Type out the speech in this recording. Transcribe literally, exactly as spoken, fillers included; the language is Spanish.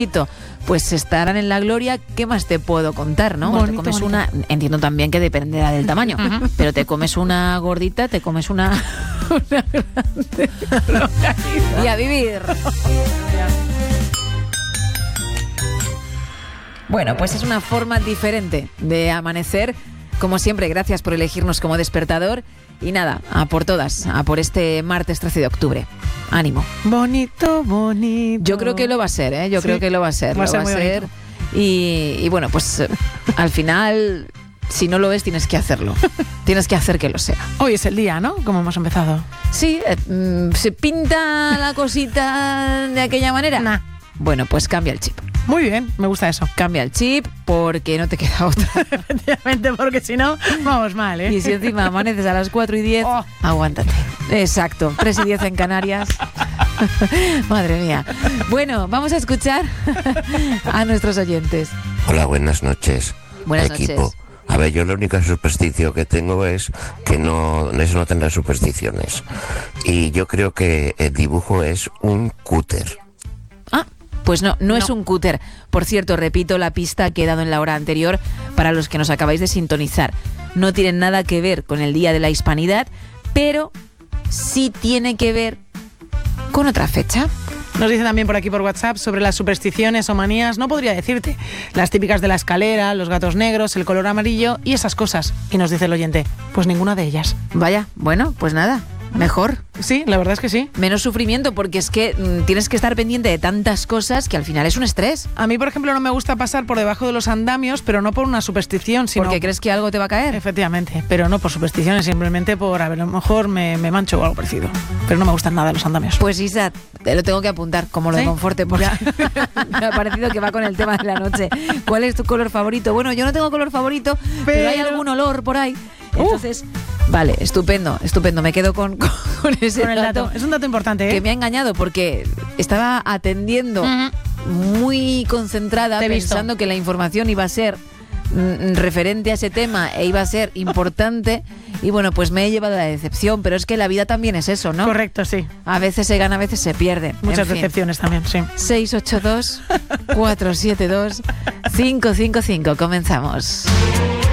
pues estarán en la gloria. ¿Qué más te puedo contar, no? Bonito, te comes bonito. una, entiendo también que dependerá del tamaño, uh-huh. pero te comes una gordita, te comes una, una grande. Y a vivir. Bueno, pues es una forma diferente de amanecer. Como siempre, gracias por elegirnos como despertador. Y nada, a por todas, a por este martes trece de octubre. Ánimo. Bonito, bonito. Yo creo que lo va a ser, ¿eh? Yo sí, creo que lo va a ser. Va a lo ser va muy a ser. Y, y bueno, pues al final, si no lo es, tienes que hacerlo. Tienes que hacer que lo sea. Hoy es el día, ¿no? Como hemos empezado. Sí, eh, ¿se pinta la cosita de aquella manera? Nah. Bueno, pues cambia el chip. Muy bien, me gusta eso. Cambia el chip porque no te queda otra. Efectivamente, porque si no, vamos mal, ¿eh? Y si encima amaneces a las cuatro y diez, oh. aguántate. Exacto, tres y diez en Canarias. Madre mía. Bueno, vamos a escuchar a nuestros oyentes. Hola, buenas noches. Buenas equipo. noches. A ver, yo la única superstición que tengo es que no, eso no tendrá supersticiones. Y yo creo que el dibujo es un cúter. Ah, pues no, no, no es un cúter. Por cierto, repito la pista que he dado en la hora anterior para los que nos acabáis de sintonizar. No tienen nada que ver con el Día de la Hispanidad, pero sí tiene que ver con otra fecha. Nos dicen también por aquí por WhatsApp sobre las supersticiones o manías. No podría decirte. Las típicas de la escalera, los gatos negros, el color amarillo y esas cosas. Y nos dice el oyente, pues ninguna de ellas. Vaya, bueno, pues nada. Mejor. Sí, la verdad es que sí. Menos sufrimiento, porque es que mmm, tienes que estar pendiente de tantas cosas que al final es un estrés. A mí, por ejemplo, no me gusta pasar por debajo de los andamios, pero no por una superstición, sino... ¿Porque crees que algo te va a caer? Efectivamente, pero no por supersticiones, simplemente por, a ver, a lo mejor me, me mancho o algo parecido. Pero no me gustan nada los andamios. Pues Isa, te lo tengo que apuntar como lo ¿Sí? de Conforte, porque me ha parecido que va con el tema de la noche. ¿Cuál es tu color favorito? Bueno, yo no tengo color favorito, pero, pero hay algún olor por ahí. Entonces, uh. vale, estupendo, estupendo. Me quedo con, con, con ese con el dato. dato. Es un dato importante, ¿eh? Que me ha engañado porque estaba atendiendo uh-huh. muy concentrada, Te pensando que la información iba a ser mm, referente a ese tema e iba a ser importante. Y bueno, pues me he llevado la decepción, pero es que la vida también es eso, ¿no? Correcto, sí. A veces se gana, a veces se pierde. Muchas decepciones también, sí. seis ocho dos, cuatro siete dos, cinco cinco cinco. Comenzamos.